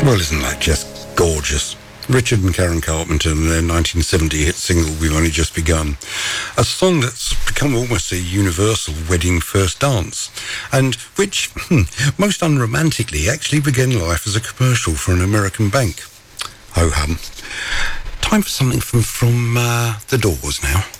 Well, isn't that just gorgeous? Richard and Karen Carpenter and their 1970 hit single, We've Only Just Begun. A song that's become almost a universal wedding first dance, and which, most unromantically, actually began life as a commercial for an American bank. Ho hum. Time for something from The Doors now.